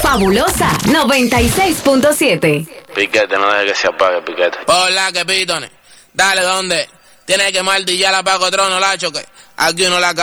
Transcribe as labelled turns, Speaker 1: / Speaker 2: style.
Speaker 1: Fabulosa 96.7.
Speaker 2: Piquete, no deje que se apague, Piquete.
Speaker 3: Hola, que pitones. Dale, ¿dónde? Tienes que martillar la Paco Trono, Lacho, que aquí uno la